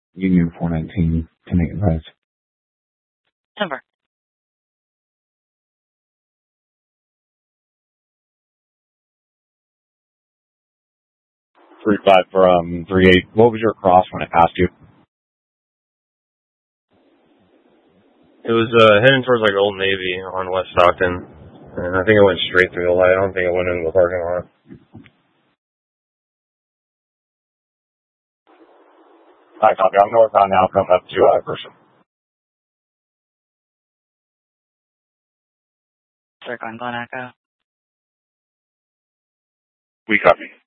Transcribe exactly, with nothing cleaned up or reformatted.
Union four nineteen, ten eight advise. Over. three five from three eight. What was your cross when it passed you? It was uh, heading towards like Old Navy on West Stockton, and I think it went straight through the light. I don't think it went into the parking lot. I copy. I'm northbound now, coming up to uh, Gresham. Circling Glen Echo. We copy.